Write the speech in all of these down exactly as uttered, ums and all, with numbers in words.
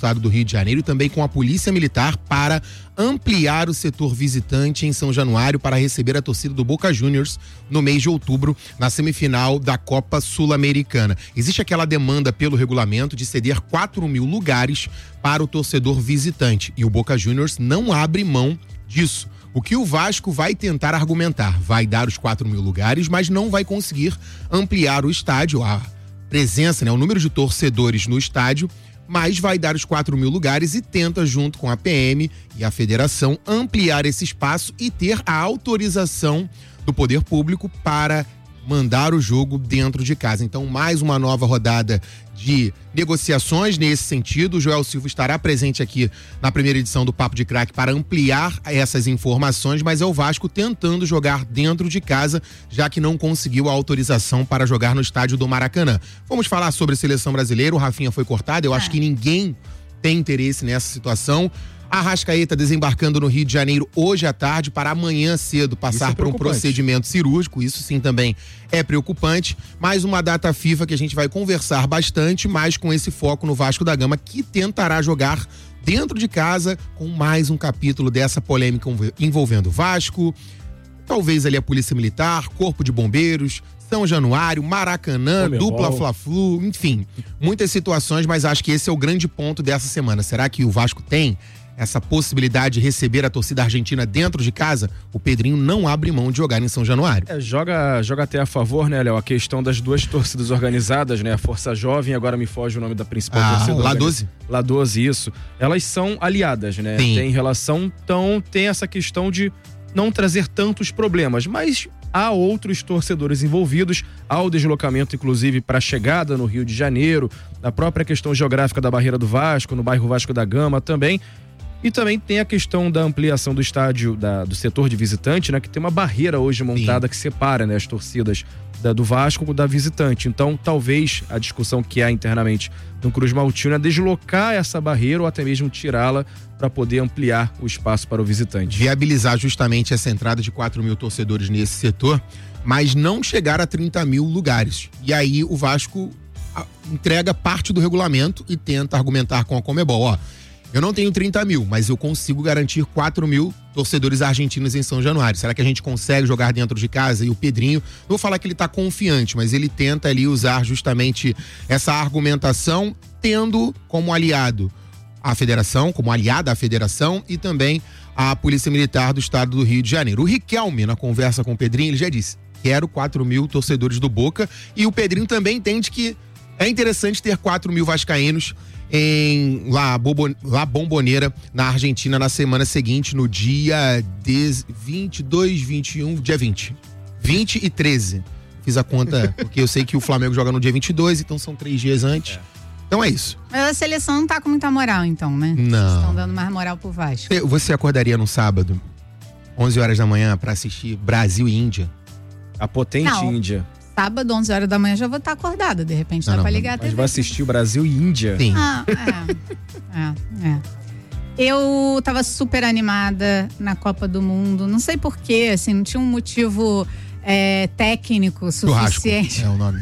estado do Rio de Janeiro e também com a Polícia Militar para ampliar o setor visitante em São Januário para receber a torcida do Boca Juniors no mês de outubro, na semifinal da Copa Sul-Americana. Existe aquela demanda pelo regulamento de ceder quatro mil lugares para o torcedor visitante e o Boca Juniors não abre mão disso. O que o Vasco vai tentar argumentar? Vai dar os quatro mil lugares, mas não vai conseguir ampliar o estádio, a presença, né, o número de torcedores no estádio, mas vai dar os quatro mil lugares e tenta, junto com a P M e a federação, ampliar esse espaço e ter a autorização do poder público para mandar o jogo dentro de casa. Então, mais uma nova rodada de negociações nesse sentido. O Joel Silva estará presente aqui na primeira edição do Papo de Craque para ampliar essas informações, mas é o Vasco tentando jogar dentro de casa, já que não conseguiu a autorização para jogar no estádio do Maracanã. Vamos falar sobre a seleção brasileira. O Rafinha foi cortado. Eu é. acho que ninguém tem interesse nessa situação. Arrascaeta desembarcando no Rio de Janeiro hoje à tarde para amanhã cedo passar é por um procedimento cirúrgico. Isso sim também é preocupante. Mais uma data FIFA que a gente vai conversar bastante, mas com esse foco no Vasco da Gama, que tentará jogar dentro de casa com mais um capítulo dessa polêmica envolvendo Vasco, talvez ali a Polícia Militar, Corpo de Bombeiros, São Januário, Maracanã, Comebol. Dupla Fla-Flu, enfim, muitas situações, mas acho que esse é o grande ponto dessa semana. Será que o Vasco tem essa possibilidade de receber a torcida argentina dentro de casa? O Pedrinho não abre mão de jogar em São Januário. É, joga, joga até a favor, né, Léo? A questão das duas torcidas organizadas, né? A Força Jovem, agora me foge o nome da principal ah, torcida. Lá doze. Lá doze, isso. Elas são aliadas, né? Sim. Tem relação, então tem essa questão de não trazer tantos problemas, mas há outros torcedores envolvidos, há o deslocamento, inclusive, para a chegada no Rio de Janeiro, a própria questão geográfica da Barreira do Vasco, no bairro Vasco da Gama também. E também tem a questão da ampliação do estádio, da, do setor de visitante, né? Que tem uma barreira hoje montada Sim. que separa, né, as torcidas da, do Vasco da visitante. Então, talvez a discussão que há internamente no Cruz Maltino é deslocar essa barreira ou até mesmo tirá-la para poder ampliar o espaço para o visitante. Viabilizar justamente essa entrada de quatro mil torcedores nesse setor, mas não chegar a trinta mil lugares. E aí o Vasco entrega parte do regulamento e tenta argumentar com a Comebol, ó. Eu não tenho trinta mil, mas eu consigo garantir quatro mil torcedores argentinos em São Januário. Será que a gente consegue jogar dentro de casa? E o Pedrinho, não vou falar que ele tá confiante, mas ele tenta ali usar justamente essa argumentação, tendo como aliado a federação, como aliada à federação e também a Polícia Militar do Estado do Rio de Janeiro. O Riquelme, na conversa com o Pedrinho, ele já disse: quero quatro mil torcedores do Boca. E o Pedrinho também entende que é interessante ter quatro mil vascaínos em La, Bobo, La Bombonera, na Argentina, na semana seguinte, no dia vinte e dois, vinte e um, dia vinte. vinte e treze. Fiz a conta, porque eu sei que o Flamengo joga no dia vinte e dois, então são três dias antes. É. Então é isso. Mas a seleção não tá com muita moral, então, né? Não. Estão dando mais moral pro Vasco. Você acordaria no sábado, onze horas da manhã, pra assistir Brasil e Índia? A potente não. Índia. Sábado, onze horas da manhã, já vou estar acordada. De repente, dá pra ligar a T V. Mas vai assistir o Brasil e Índia? Sim. Ah, é. é, é. Eu tava super animada na Copa do Mundo. Não sei porquê, assim, não tinha um motivo é, técnico suficiente. Churrasco é o nome.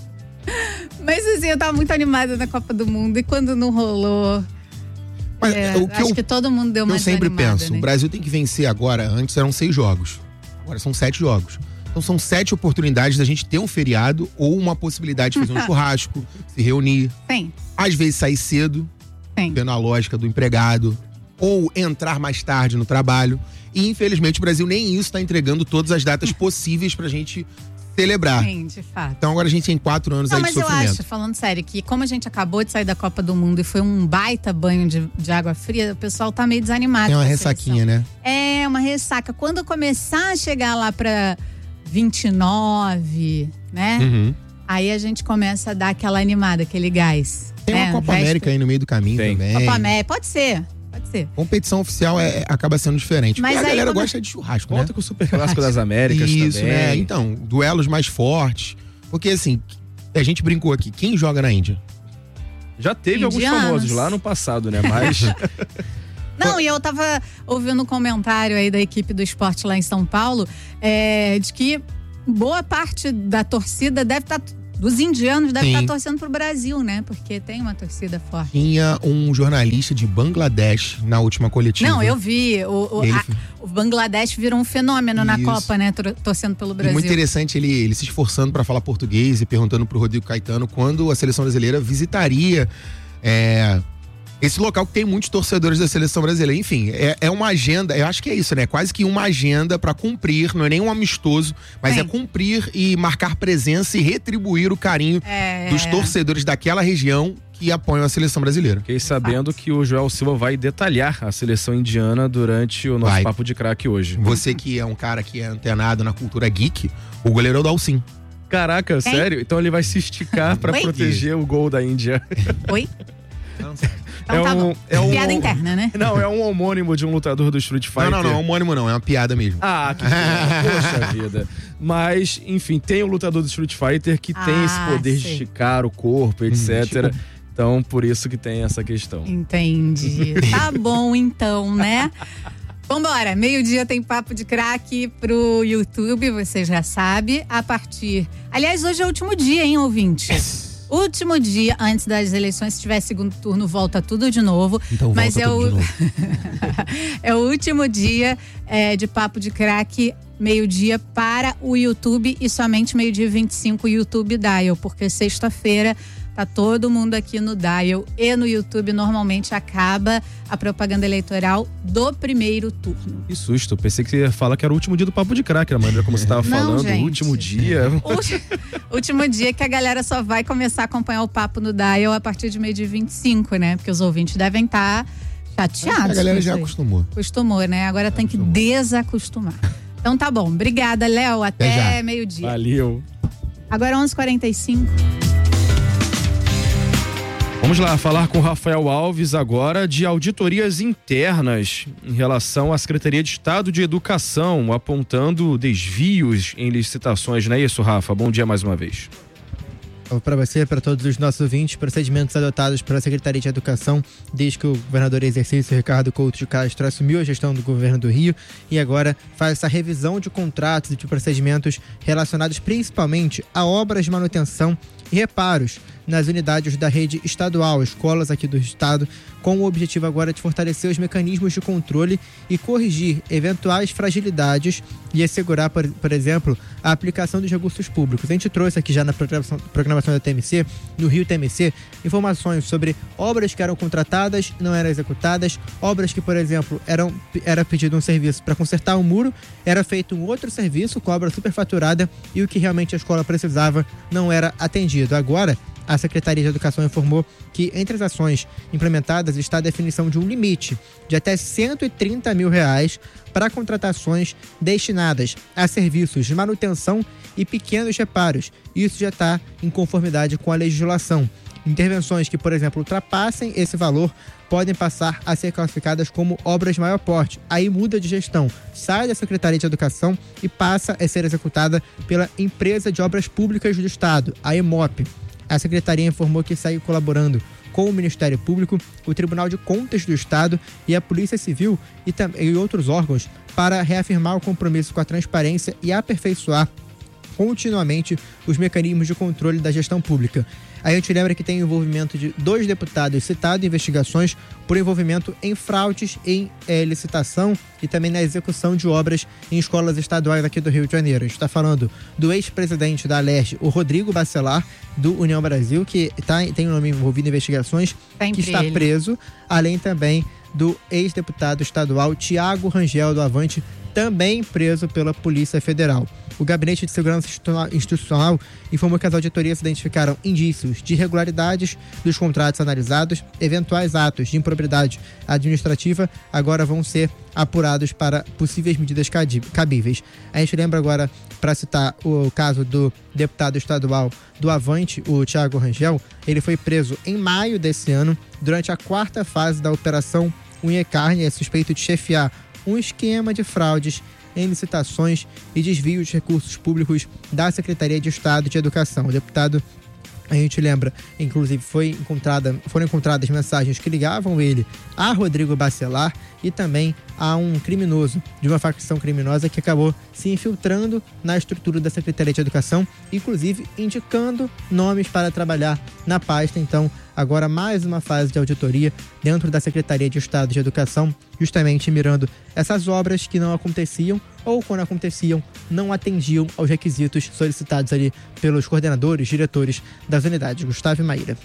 Mas assim, eu tava muito animada na Copa do Mundo. E quando não rolou... Mas, é, o que acho eu, que todo mundo deu uma Eu sempre desanimada, penso, né? o Brasil tem que vencer agora. Antes eram seis jogos. Agora são sete jogos. Então são sete oportunidades da gente ter um feriado ou uma possibilidade de fazer um churrasco, se reunir. Tem. Às vezes sair cedo, Tem. vendo a lógica do empregado, ou entrar mais tarde no trabalho. E infelizmente o Brasil nem isso está entregando todas as datas possíveis pra gente celebrar. Sim, de fato. Então agora a gente tem quatro anos Não, aí de mas eu sofrimento. acho, falando sério, que como a gente acabou de sair da Copa do Mundo e foi um baita banho de, de água fria, o pessoal tá meio desanimado. Tem uma com a ressaquinha, seleção. né? É, uma ressaca. Quando começar a chegar lá pra vinte e nove, né? Uhum. Aí a gente começa a dar aquela animada, aquele gás. Tem né? uma Copa Véspera. América aí no meio do caminho Tem. também. Copa América, pode ser, pode ser. Competição oficial é, acaba sendo diferente. Mas Porque a aí galera quando- gosta de churrasco, Conta né? com o Super Clássico das Américas Isso, também. né? Então, duelos mais fortes. Porque assim, a gente brincou aqui, quem joga na Índia? Já teve alguns Indianos. famosos lá no passado, né? Mas Não, e eu tava ouvindo um comentário aí da equipe do esporte lá em São Paulo, é, de que boa parte da torcida deve estar dos indianos deve Sim. estar torcendo pro Brasil, né? Porque tem uma torcida forte. Tinha um jornalista de Bangladesh na última coletiva. Não, eu vi. O, o, Ele- a- o Bangladesh virou um fenômeno na Isso. Copa, né? Tor- Torcendo pelo E Brasil. muito interessante ele, ele se esforçando para falar português e perguntando pro Rodrigo Caetano quando a seleção brasileira visitaria é, esse local que tem muitos torcedores da seleção brasileira. Enfim, é, é uma agenda, eu acho que é isso, né? Quase que uma agenda para cumprir, não é nem um amistoso, mas Sim. é cumprir e marcar presença e retribuir o carinho É, dos torcedores daquela região que apoiam a seleção brasileira. Fiquei sabendo que o Joel Silva vai detalhar a seleção indiana durante o nosso Vai. papo de craque hoje. Você que é um cara que é antenado na cultura geek, o goleiro é o Dalcin. Caraca, Quem? sério? Então ele vai se esticar pra Oi? proteger o gol da Índia. Oi? Não, Então É tá um- bom. é um- Piada interna, né? Não, é um homônimo de um lutador do Street Fighter. não, não, é homônimo não, é uma piada mesmo. Ah, que pena. Poxa vida. Mas, enfim, tem o lutador do Street Fighter que tem Ah, esse poder de sei. esticar o corpo, etcétera. tipo- Então, por isso que tem essa questão. Entendi. Tá bom, então, né? Vambora, meio-dia tem papo de craque pro YouTube, você já sabe. A partir. Aliás, hoje é o último dia, hein, ouvinte? Último dia antes das eleições, se tiver segundo turno, volta tudo de novo. Então Mas volta é tudo o... de novo. é o último dia é, de papo de craque, meio-dia para o YouTube e somente meio-dia e vinte e cinco YouTube Dial, porque sexta-feira tá todo mundo aqui no Dial e no YouTube. Normalmente acaba a propaganda eleitoral do primeiro turno. Que susto, pensei que você ia falar que era o último dia do papo de craque, a maneira como você tava Não, falando, gente. o último dia. Ulti- Último dia que a galera só vai começar a acompanhar o papo no Dial a partir de meio-dia e vinte e cinco, né? Porque os ouvintes devem estar chateados. A galera com já isso aí. acostumou. Acostumou, né? Agora tem que desacostumar. Então tá bom. Obrigada, Léo. Até Até já. meio-dia. Valeu. Agora onze e quarenta e cinco. Vamos lá, falar com o Rafael Alves agora de auditorias internas em relação à Secretaria de Estado de Educação, apontando desvios em licitações, não é isso, Rafa? Bom dia mais uma vez. Para você, para todos os nossos ouvintes, procedimentos adotados pela Secretaria de Educação desde que o governador em exercício, Ricardo Couto de Castro, assumiu a gestão do governo do Rio e agora faz essa revisão de contratos e de procedimentos relacionados principalmente a obras de manutenção e reparos nas unidades da rede estadual, escolas aqui do estado, com o objetivo agora de fortalecer os mecanismos de controle e corrigir eventuais fragilidades e assegurar, por, por exemplo, a aplicação dos recursos públicos. A gente trouxe aqui já na programação, programação da T M C, no Rio T M C, informações sobre obras que eram contratadas e não eram executadas, obras que, por exemplo, eram, era pedido um serviço para consertar um muro, era feito um outro serviço com obra superfaturada e o que realmente a escola precisava não era atendido. Agora, a Secretaria de Educação informou que entre as ações implementadas está a definição de um limite de até cento e trinta mil reais para contratações destinadas a serviços de manutenção e pequenos reparos. Isso já está em conformidade com a legislação. Intervenções que, por exemplo, ultrapassem esse valor podem passar a ser classificadas como obras de maior porte. Aí muda de gestão, sai da Secretaria de Educação e passa a ser executada pela Empresa de Obras Públicas do Estado, a EMOP. A Secretaria informou que segue colaborando com o Ministério Público, o Tribunal de Contas do Estado e a Polícia Civil e, tam- e outros órgãos para reafirmar o compromisso com a transparência e aperfeiçoar continuamente os mecanismos de controle da gestão pública. A gente lembra que tem o envolvimento de dois deputados citados em investigações por envolvimento em fraudes em eh, licitação e também na execução de obras em escolas estaduais aqui do Rio de Janeiro. A gente está falando do ex-presidente da Alerj, o Rodrigo Bacelar, do União Brasil, que tá, tem o nome envolvido em investigações, Sempre que está ele. preso, além também do ex-deputado estadual Tiago Rangel do Avante, também preso pela Polícia Federal. O Gabinete de Segurança Institucional informou que as auditorias identificaram indícios de irregularidades dos contratos analisados, eventuais atos de improbidade administrativa agora vão ser apurados para possíveis medidas cabíveis. A gente lembra agora, para citar o caso do deputado estadual do Avante, o Tiago Rangel, ele foi preso em maio desse ano, durante a quarta fase da Operação Unha e Carne, é suspeito de chefiar um esquema de fraudes em licitações e desvio de recursos públicos da Secretaria de Estado de Educação. O deputado A gente lembra, inclusive, foi encontrada, foram encontradas mensagens que ligavam ele a Rodrigo Bacelar e também a um criminoso, de uma facção criminosa que acabou se infiltrando na estrutura da Secretaria de Educação, inclusive indicando nomes para trabalhar na pasta. Então, agora mais uma fase de auditoria dentro da Secretaria de Estado de Educação, justamente mirando essas obras que não aconteciam ou, quando aconteciam, não atendiam aos requisitos solicitados ali pelos coordenadores, diretores das unidades. Gustavo e Maíra.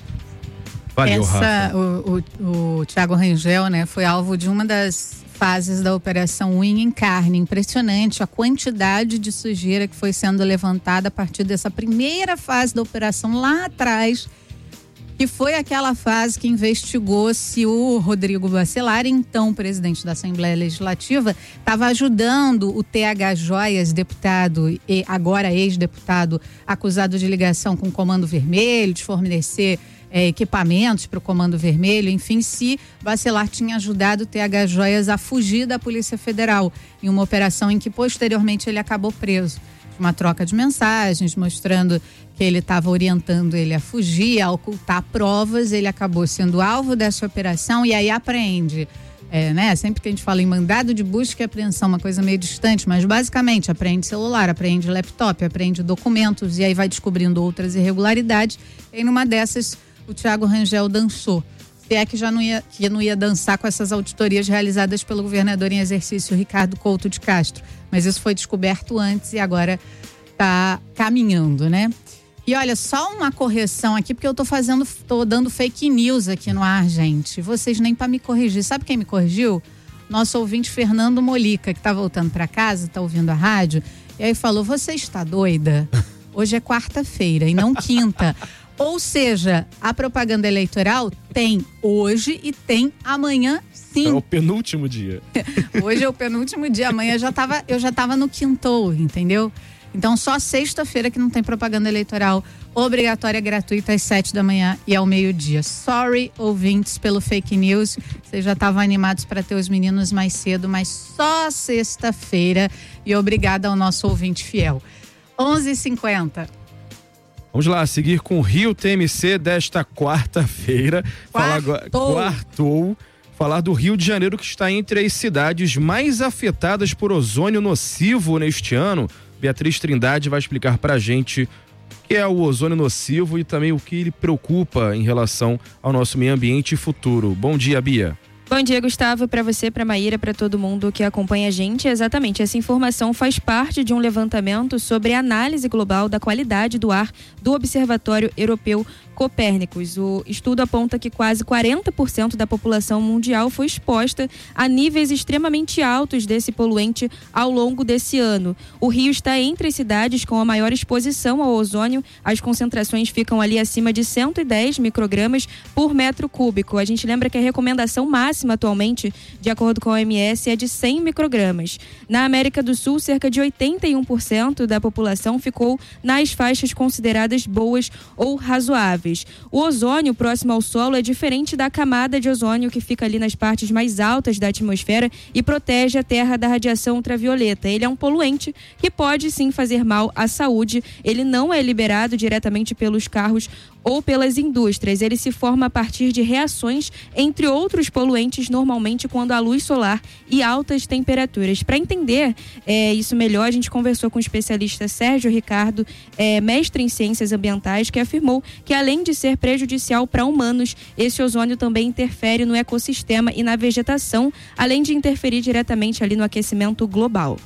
Valeu, Essa, Rafa. o, o, o Thiago Rangel, né, foi alvo de uma das fases da Operação Unha em Carne. Impressionante a quantidade de sujeira que foi sendo levantada a partir dessa primeira fase da operação lá atrás, que foi aquela fase que investigou se o Rodrigo Bacelar, então presidente da Assembleia Legislativa, estava ajudando o T H Joias, deputado e agora ex-deputado, acusado de ligação com o Comando Vermelho, de fornecer é, equipamentos para o Comando Vermelho, enfim, se Bacelar tinha ajudado o T H Joias a fugir da Polícia Federal em uma operação em que posteriormente ele acabou preso. Uma troca de mensagens mostrando que ele estava orientando ele a fugir, a ocultar provas. Ele acabou sendo alvo dessa operação e aí apreende, é, né? Sempre que a gente fala em mandado de busca e apreensão, uma coisa meio distante, mas basicamente apreende celular, apreende laptop, apreende documentos e aí vai descobrindo outras irregularidades. E numa dessas o Thiago Rangel dançou. Se é que já não ia, que não ia dançar com essas auditorias realizadas pelo governador em exercício Ricardo Couto de Castro. Mas isso foi descoberto antes e agora está caminhando, né? E olha, só uma correção aqui, porque eu tô fazendo, tô dando fake news aqui no ar, gente. Vocês nem para me corrigir. Sabe quem me corrigiu? Nosso ouvinte Fernando Molica, que tá voltando para casa, tá ouvindo a rádio, e aí falou: você está doida? Hoje é quarta-feira e não quinta. Ou seja, a propaganda eleitoral tem hoje e tem amanhã, sim. É o penúltimo dia. Hoje é o penúltimo dia, amanhã já tava, eu já estava no quintou, entendeu? Então só sexta-feira que não tem propaganda eleitoral obrigatória, gratuita, às sete da manhã e ao meio-dia. Sorry, ouvintes, pelo fake news. Vocês já estavam animados para ter os meninos mais cedo, mas só sexta-feira. E obrigada ao nosso ouvinte fiel. onze e cinquenta. Vamos lá, seguir com o Rio T M C desta quarta-feira. Falar agora, quartou. Falar do Rio de Janeiro, que está entre as cidades mais afetadas por ozônio nocivo neste ano. Beatriz Trindade vai explicar pra gente o que é o ozônio nocivo e também o que ele preocupa em relação ao nosso meio ambiente e futuro. Bom dia, Bia. Bom dia, Gustavo, para você, para Maíra, para todo mundo que acompanha a gente. Exatamente, essa informação faz parte de um levantamento sobre a análise global da qualidade do ar do Observatório Europeu Copérnicos. O estudo aponta que quase quarenta por cento da população mundial foi exposta a níveis extremamente altos desse poluente ao longo desse ano. O Rio está entre as cidades com a maior exposição ao ozônio. As concentrações ficam ali acima de cento e dez microgramas por metro cúbico. A gente lembra que a recomendação máxima atualmente, de acordo com a O M S, é de cem microgramas. Na América do Sul, cerca de oitenta e um por cento da população ficou nas faixas consideradas boas ou razoáveis. O ozônio próximo ao solo é diferente da camada de ozônio que fica ali nas partes mais altas da atmosfera e protege a Terra da radiação ultravioleta. Ele é um poluente que pode sim fazer mal à saúde. Ele não é liberado diretamente pelos carros ou pelas indústrias. Ele se forma a partir de reações entre outros poluentes, normalmente quando há luz solar e altas temperaturas. Para entender é, isso melhor, a gente conversou com o especialista Sérgio Ricardo, é, mestre em ciências ambientais, que afirmou que além de ser prejudicial para humanos, esse ozônio também interfere no ecossistema e na vegetação, além de interferir diretamente ali no aquecimento global.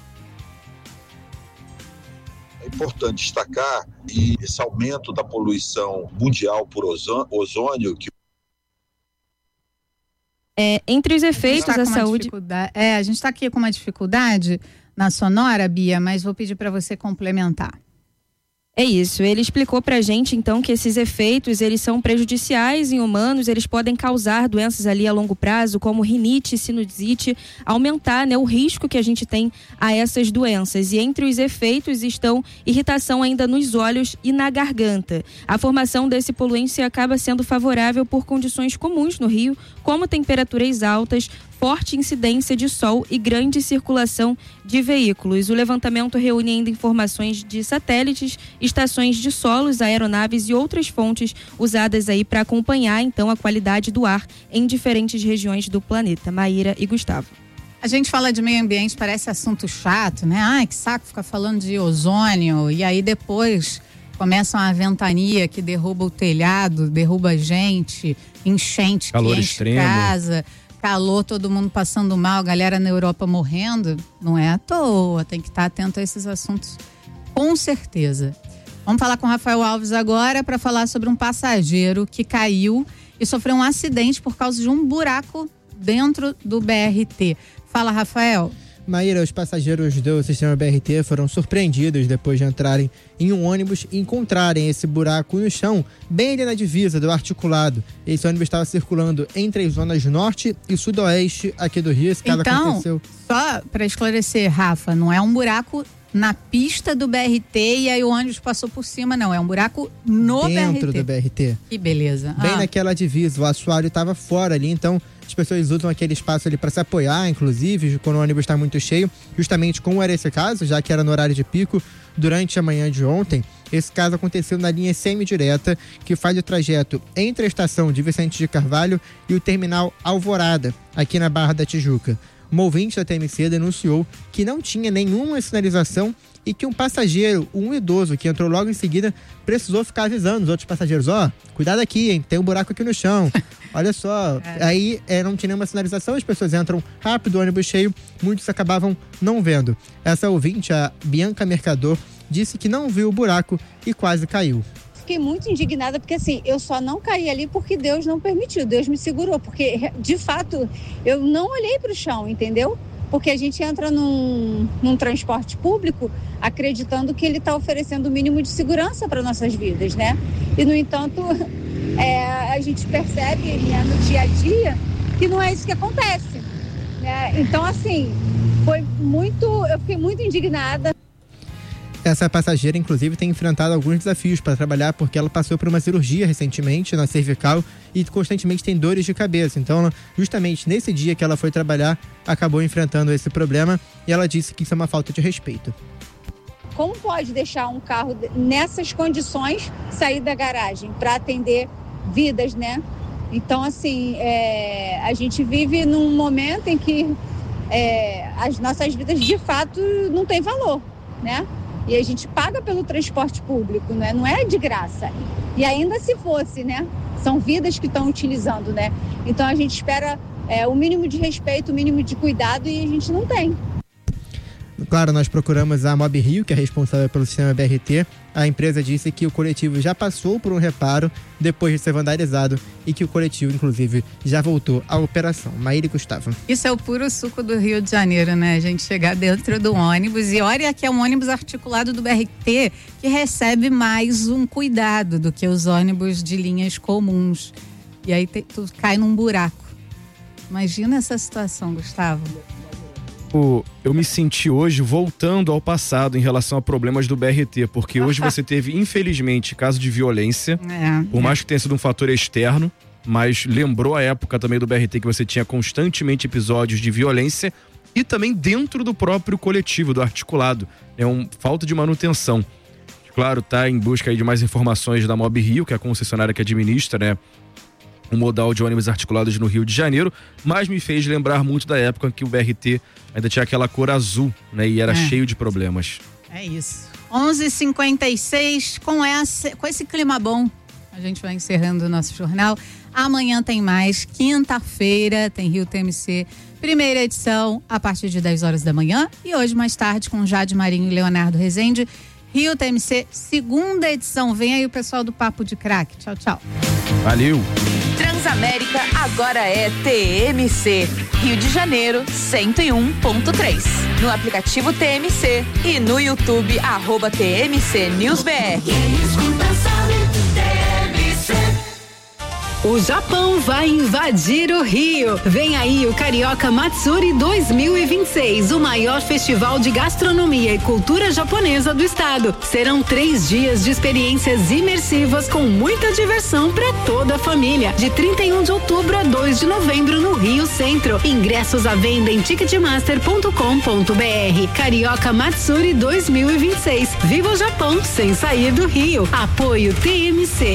É importante destacar que esse aumento da poluição mundial por ozônio que é, entre os efeitos tá da saúde. É, a gente está aqui com uma dificuldade na sonora, Bia, mas vou pedir para você complementar. É isso, ele explicou pra gente então que esses efeitos, eles são prejudiciais em humanos, eles podem causar doenças ali a longo prazo, como rinite, sinusite, aumentar, né, o risco que a gente tem a essas doenças. E entre os efeitos estão irritação ainda nos olhos e na garganta. A formação desse poluente acaba sendo favorável por condições comuns no Rio, como temperaturas altas, forte incidência de sol e grande circulação de veículos. O levantamento reúne ainda informações de satélites estações de solos, aeronaves e outras fontes usadas aí para acompanhar então a qualidade do ar em diferentes regiões do planeta. Maíra e Gustavo. A gente fala de meio ambiente, parece assunto chato, né? Ai, que saco ficar falando de ozônio. E aí depois começa uma ventania que derruba o telhado, derruba a gente, enchente, calor que enche extremo. casa, calor, todo mundo passando mal, galera na Europa morrendo. Não é à toa, tem que estar atento a esses assuntos, com certeza. Vamos falar com o Rafael Alves agora para falar sobre um passageiro que caiu e sofreu um acidente por causa de um buraco dentro do B R T. Fala, Rafael. Maíra, os passageiros do sistema B R T foram surpreendidos depois de entrarem em um ônibus e encontrarem esse buraco no chão, bem ali na divisa do articulado. Esse ônibus estava circulando entre as zonas norte e sudoeste aqui do Rio. Esse caso então, aconteceu. Só para esclarecer, Rafa, não é um buraco na pista do B R T e aí o ônibus passou por cima, não. É um buraco no B R T. Dentro do B R T. Que beleza. Bem ah. naquela divisa. O assoalho estava fora ali, então as pessoas usam aquele espaço ali para se apoiar, inclusive, quando o ônibus está muito cheio. Justamente como era esse caso, já que era no horário de pico, durante a manhã de ontem, esse caso aconteceu na linha semidireta, que faz o trajeto entre a estação de Vicente de Carvalho e o terminal Alvorada, aqui na Barra da Tijuca. Uma ouvinte da T M C denunciou que não tinha nenhuma sinalização e que um passageiro, um idoso, que entrou logo em seguida, precisou ficar avisando os outros passageiros: ó, oh, cuidado aqui, hein, tem um buraco aqui no chão. Olha só. É. Aí é, não tinha nenhuma sinalização, as pessoas entram rápido, o ônibus cheio, muitos acabavam não vendo. Essa ouvinte, a Bianca Mercador, disse que não viu o buraco e quase caiu. Fiquei muito indignada porque assim, eu só não caí ali porque Deus não permitiu, Deus me segurou, porque de fato eu não olhei para o chão, entendeu? Porque a gente entra num, num transporte público acreditando que ele está oferecendo o mínimo de segurança para nossas vidas, né? E no entanto, é, a gente percebe, né, no dia a dia que não é isso que acontece, né? Então assim, foi muito, eu fiquei muito indignada. Essa passageira, inclusive, tem enfrentado alguns desafios para trabalhar porque ela passou por uma cirurgia recentemente na cervical e constantemente tem dores de cabeça. Então, justamente nesse dia que ela foi trabalhar, acabou enfrentando esse problema e ela disse que isso é uma falta de respeito. Como pode deixar um carro nessas condições sair da garagem para atender vidas, né? Então, assim, é, a gente vive num momento em que é, as nossas vidas, de fato, não têm valor, né? E a gente paga pelo transporte público, né? Não é de graça. E ainda se fosse, né? São vidas que estão utilizando, né? Então a gente espera é, o mínimo de respeito, o mínimo de cuidado e a gente não tem. Claro, nós procuramos a Mob Rio, que é responsável pelo sistema B R T. A empresa disse que o coletivo já passou por um reparo depois de ser vandalizado e que o coletivo, inclusive, já voltou à operação. Maíra e Gustavo. Isso é o puro suco do Rio de Janeiro, né? A gente chegar dentro do ônibus e olha que é um ônibus articulado do B R T que recebe mais um cuidado do que os ônibus de linhas comuns. E aí te, tu cai num buraco. Imagina essa situação, Gustavo. Eu me senti hoje voltando ao passado em relação a problemas do B R T, porque hoje você teve, infelizmente, caso de violência, é, por mais que tenha sido um fator externo, mas lembrou a época também do B R T que você tinha constantemente episódios de violência e também dentro do próprio coletivo, do articulado. É uma falta de manutenção. Claro, tá em busca aí de mais informações da Mob Rio, que é a concessionária que administra, né, um modal de ônibus articulados no Rio de Janeiro, mas me fez lembrar muito da época que o B R T ainda tinha aquela cor azul, né, e era é. cheio de problemas. É isso. onze e cinquenta e seis, com, essa, com esse clima bom, a gente vai encerrando o nosso jornal. Amanhã tem mais, quinta-feira tem Rio T M C, primeira edição, a partir de dez horas da manhã, e hoje mais tarde com Jade Marinho e Leonardo Rezende, Rio T M C, segunda edição. Vem aí o pessoal do Papo de Craque. Tchau, tchau. Valeu! Transamérica agora é T M C, Rio de Janeiro cento e um ponto três. No aplicativo T M C e no YouTube, arroba T M C News B R. O Japão vai invadir o Rio. Vem aí o Carioca Matsuri dois mil e vinte e seis, o maior festival de gastronomia e cultura japonesa do estado. Serão três dias de experiências imersivas com muita diversão para toda a família. De trinta e um de outubro a dois de novembro no Rio Centro. Ingressos à venda em ticketmaster ponto com ponto br. Carioca Matsuri dois mil e vinte e seis. Viva o Japão sem sair do Rio. Apoio T M C.